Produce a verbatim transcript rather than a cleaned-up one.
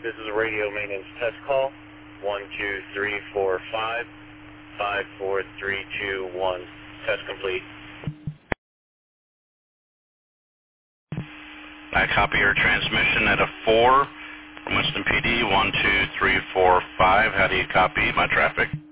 This is a radio maintenance test call. One, two, three, four, five, five, four, three, two, one. Test complete. I copy your transmission at a four from Winston P D. One, two, three, four, five. How do you copy my traffic?